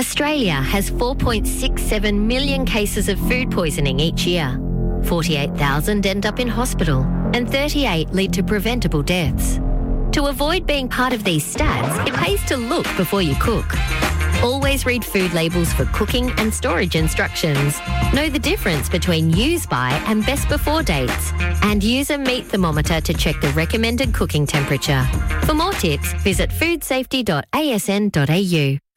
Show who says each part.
Speaker 1: Australia has 4.67 million cases of food poisoning each year. 48,000 end up in hospital and 38 lead to preventable deaths. To avoid being part of these stats, it pays to look before you cook. Always read food labels for cooking and storage instructions. Know the difference between use by and best before dates. And use a meat thermometer to check the recommended cooking temperature. For more tips, visit foodsafety.asn.au.